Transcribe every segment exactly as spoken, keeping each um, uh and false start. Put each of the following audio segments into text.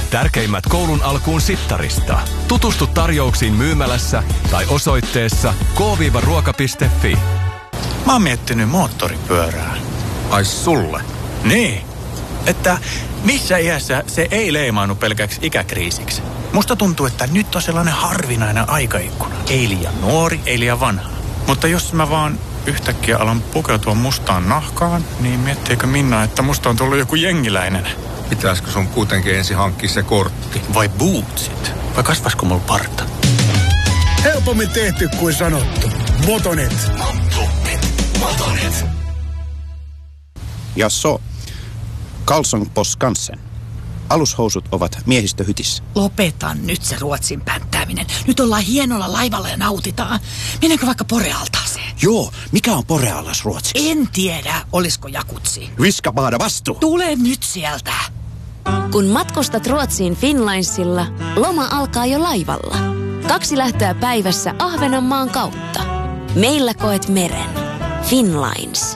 Tärkeimmät koulun alkuun sittarista. Tutustu tarjouksiin myymälässä tai osoitteessa k ruoka piste fi. Mä oon miettinyt moottoripyörää. Ai sulle? Niin. Että missä iässä se ei leimaannu pelkäksi ikäkriisiksi. Musta tuntuu, että nyt on sellainen harvinainen aikaikkuna. Ei liian nuori, ei liian vanha. Mutta jos mä vaan yhtäkkiä alan pukeutua mustaan nahkaan, niin miettiikö Minna, että musta on tullut joku jengiläinen? Pitäisikö sun kuitenkin ensin hankkia se kortti? Vai bootsit? Vai kasvaisiko mulla parta? Helpommin tehty kuin sanottu. Motonet. Motonet. Motonet. Jasso. Karlsson på Skansen. Alushousut ovat miehistöhytissä. Lopeta nyt se Ruotsin pänttääminen. Nyt ollaan hienolla laivalla ja nautitaan. Mennäänkö vaikka Porealtaaseen? Joo, mikä on Porealas ruotsiksi? En tiedä, olisiko jakutsi. Viskapaada vastu. Tule nyt sieltä. Kun matkustat Ruotsiin Finlinesilla, loma alkaa jo laivalla. Kaksi lähtöä päivässä Ahvenanmaan kautta. Meillä koet meren. Finlines.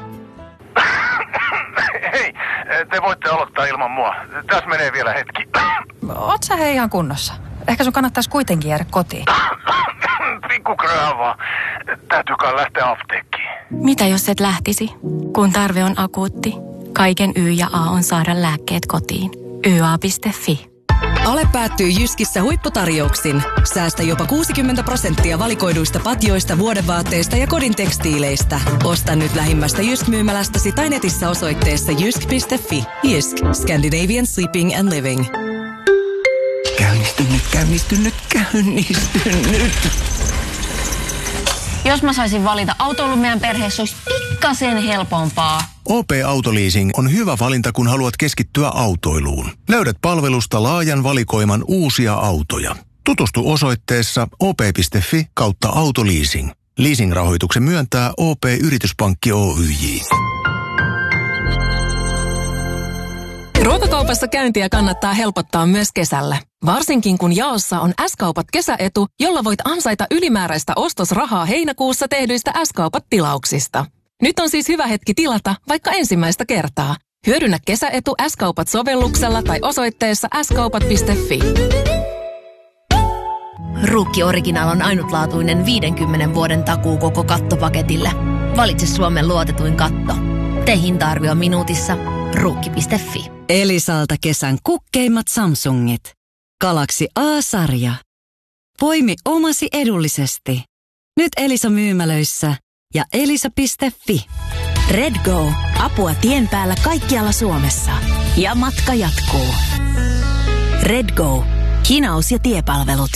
Hei, te voitte aloittaa ilman mua. Tässä menee vielä hetki. Oot sä he ihan kunnossa? Ehkä sun kannattaisi kuitenkin jäädä kotiin. Pikku kröövaa. Täytyykään lähteä apteekkiin. Mitä jos et lähtisi? Kun tarve on akuutti, kaiken Y ja A on saada lääkkeet kotiin. y a piste fi. Ale päättyy Jyskissä huipputarjouksin. Säästä jopa kuusikymmentä prosenttia valikoiduista patjoista, vuodevaatteista ja kodin tekstiileistä. Osta nyt lähimmästä Jysk-myymälästäsi tai netissä osoitteessa jysk piste fi. Jysk. Scandinavian Sleeping and Living. Käynnistynyt, käynnistynyt, käynnistynyt. Jos mä saisin valita autoilun meidän perheessä, olisi pikkasen helpompaa. O P-autoleasing on hyvä valinta, kun haluat keskittyä autoiluun. Löydät palvelusta laajan valikoiman uusia autoja. Tutustu osoitteessa o p piste fi kautta autoleasing. Leasing-rahoituksen myöntää O P-yrityspankki Oyj. Ruokakaupassa käyntiä kannattaa helpottaa myös kesällä. Varsinkin kun jaossa on S-kaupat kesäetu, jolla voit ansaita ylimääräistä ostosrahaa heinäkuussa tehdyistä S-kaupat-tilauksista. Nyt on siis hyvä hetki tilata vaikka ensimmäistä kertaa. Hyödynnä kesäetu S-kaupat sovelluksella tai osoitteessa s kaupat piste fi. Ruukki Original on ainutlaatuinen viidenkymmenen vuoden takuu koko kattopaketille. Valitse Suomen luotetuin katto. Tee hinta-arvio minuutissa. Ruukki piste fi. Elisalta kesän kukkeimmat Samsungit. Galaxy A-sarja. Poimi omasi edullisesti. Nyt Elisa myymälöissä ja elisa piste fi. Redgo. Apua tien päällä kaikkialla Suomessa. Ja matka jatkuu. Redgo. Hinaus ja tiepalvelut.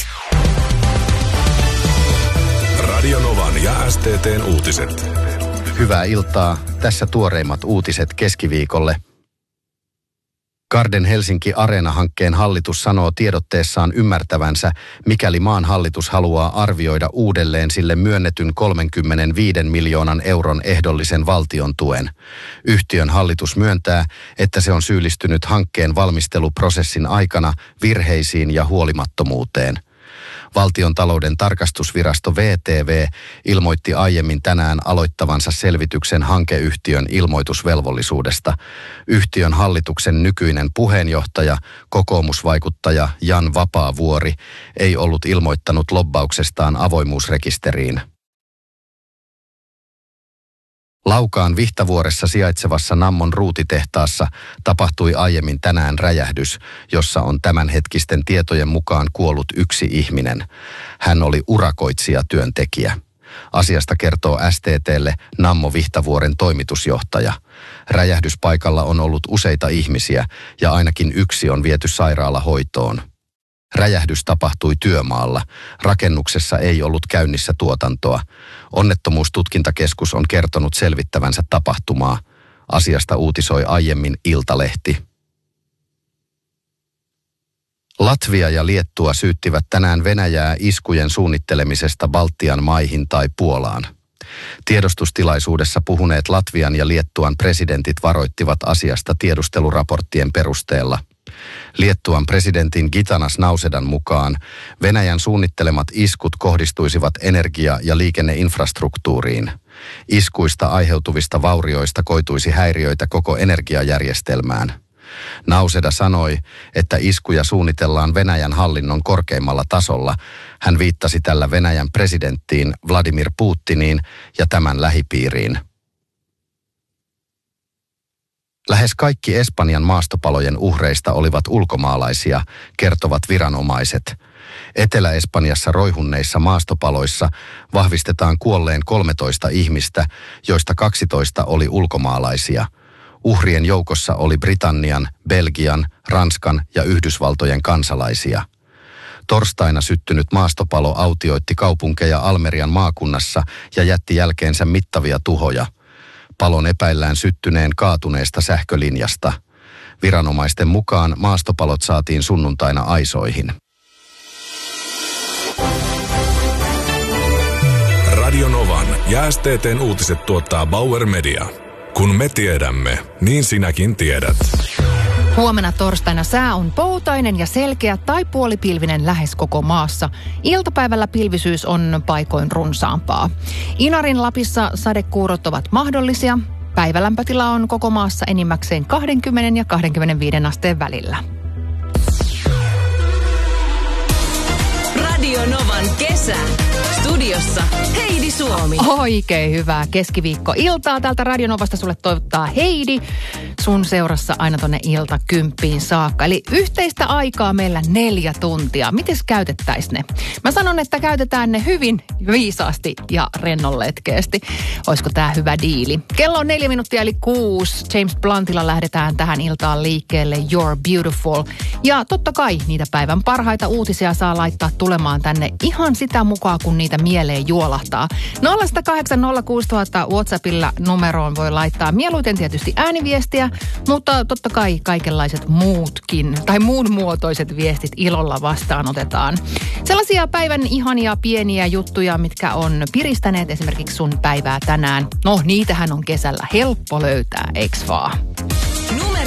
Radio Novan ja S T T:n uutiset. Hyvää iltaa. Tässä tuoreimmat uutiset keskiviikolle. Garden Helsinki Areena-hankkeen hallitus sanoo tiedotteessaan ymmärtävänsä, mikäli maan hallitus haluaa arvioida uudelleen sille myönnetyn kolmekymmentäviisi miljoonan euron ehdollisen valtion tuen. Yhtiön hallitus myöntää, että se on syyllistynyt hankkeen valmisteluprosessin aikana virheisiin ja huolimattomuuteen. Valtion talouden tarkastusvirasto V T V ilmoitti aiemmin tänään aloittavansa selvityksen hankeyhtiön ilmoitusvelvollisuudesta. Yhtiön hallituksen nykyinen puheenjohtaja, kokoomusvaikuttaja Jan Vapaavuori, ei ollut ilmoittanut lobbauksestaan avoimuusrekisteriin. Laukaan Vihtavuoressa sijaitsevassa Nammon ruutitehtaassa tapahtui aiemmin tänään räjähdys, jossa on tämänhetkisten tietojen mukaan kuollut yksi ihminen. Hän oli urakoitsijatyöntekijä. Asiasta kertoo S T T:lle Nammo Vihtavuoren toimitusjohtaja. Räjähdyspaikalla on ollut useita ihmisiä ja ainakin yksi on viety sairaalahoitoon. Räjähdys tapahtui työmaalla. Rakennuksessa ei ollut käynnissä tuotantoa. Onnettomuustutkintakeskus on kertonut selvittävänsä tapahtumaa. Asiasta uutisoi aiemmin Iltalehti. Latvia ja Liettua syyttivät tänään Venäjää iskujen suunnittelemisesta Baltian maihin tai Puolaan. Tiedostustilaisuudessa puhuneet Latvian ja Liettuan presidentit varoittivat asiasta tiedusteluraporttien perusteella. Liettuan presidentin Gitanas Nausedan mukaan Venäjän suunnittelemat iskut kohdistuisivat energia- ja liikenneinfrastruktuuriin. Iskuista aiheutuvista vaurioista koituisi häiriöitä koko energiajärjestelmään. Nauseda sanoi, että iskuja suunnitellaan Venäjän hallinnon korkeimmalla tasolla. Hän viittasi tällä Venäjän presidenttiin Vladimir Putiniin ja tämän lähipiiriin. Lähes kaikki Espanjan maastopalojen uhreista olivat ulkomaalaisia, kertovat viranomaiset. Etelä-Espanjassa roihunneissa maastopaloissa vahvistetaan kuolleen kolmetoista ihmistä, joista kaksitoista oli ulkomaalaisia. Uhrien joukossa oli Britannian, Belgian, Ranskan ja Yhdysvaltojen kansalaisia. Torstaina syttynyt maastopalo autioitti kaupunkeja Almerian maakunnassa ja jätti jälkeensä mittavia tuhoja. Palon epäillään syttyneen kaatuneesta sähkölinjasta. Viranomaisten mukaan maastopalot saatiin sunnuntaina aisoihin. Radio Novan ja S T T:n uutiset tuottaa Bauer Media. Kun me tiedämme, niin sinäkin tiedät. Huomenna torstaina sää on poutainen ja selkeä tai puolipilvinen lähes koko maassa. Iltapäivällä pilvisyys on paikoin runsaampaa. Inarin Lapissa sadekuurot ovat mahdollisia. Päivälämpötila on koko maassa enimmäkseen kaksikymmentä ja kaksikymmentäviisi asteen välillä. Radio Novan kesä. Studiossa Heidi Suomi. Oikein hyvää keskiviikko-iltaa. Täältä Radio Novasta sulle toivottaa Heidi. Sun seurassa aina tonne ilta kymppiin saakka. Eli yhteistä aikaa meillä neljä tuntia. Mites käytettäis ne? Mä sanon, että käytetään ne hyvin viisaasti ja rennonletkeesti. Oisko tää hyvä diili? Kello on neljä minuuttia eli kuusi. James Bluntilla lähdetään tähän iltaan liikkeelle. You're Beautiful. Ja totta kai niitä päivän parhaita uutisia saa laittaa tulemaan tänne ihan sitä mukaan, kun niitä mieleen juolahtaa. nolla yksi nolla kahdeksan nolla kuusi nolla nolla nolla WhatsAppilla numeroon voi laittaa mieluiten tietysti ääniviestiä, mutta totta kai kaikenlaiset muutkin tai muun muotoiset viestit ilolla vastaanotetaan. Sellaisia päivän ihania pieniä juttuja, mitkä on piristäneet esimerkiksi sun päivää tänään. No, niitähän on kesällä helppo löytää, eiks vaan?